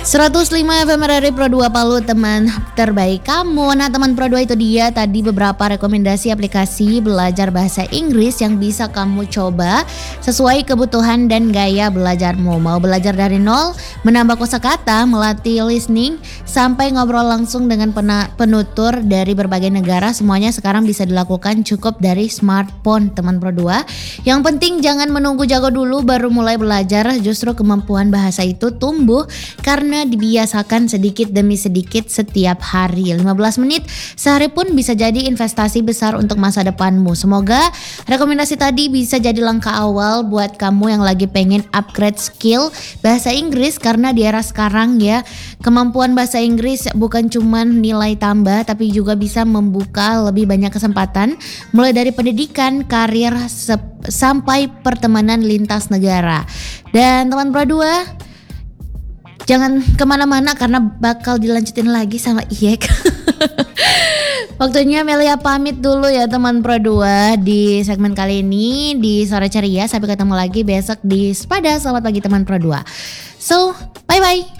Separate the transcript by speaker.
Speaker 1: 105 FM RRI Pro 2 Palu, teman terbaik kamu. Nah teman Pro 2, itu dia tadi beberapa rekomendasi aplikasi belajar bahasa Inggris yang bisa kamu coba sesuai kebutuhan dan gaya belajarmu. Mau belajar dari nol, menambah kosakata, melatih listening, sampai ngobrol langsung dengan penutur dari berbagai negara, semuanya sekarang bisa dilakukan cukup dari smartphone teman Pro 2. Yang penting jangan menunggu jago dulu baru mulai belajar, justru kemampuan bahasa itu tumbuh karena dibiasakan sedikit demi sedikit setiap hari. 15 menit sehari pun bisa jadi investasi besar untuk masa depanmu. Semoga rekomendasi tadi bisa jadi langkah awal buat kamu yang lagi pengen upgrade skill bahasa Inggris, karena di era sekarang ya, kemampuan bahasa Inggris bukan cuman nilai tambah tapi juga bisa membuka lebih banyak kesempatan, mulai dari pendidikan, karir, sampai pertemanan lintas negara. Dan teman Pro 2, jangan kemana-mana karena bakal dilanjutin lagi sama Iyek. Waktunya Melia pamit dulu ya teman Pro 2 di segmen kali ini di Sore Ceria. Sampai ketemu lagi besok di Sepada. Selamat pagi teman Pro 2. So, bye-bye.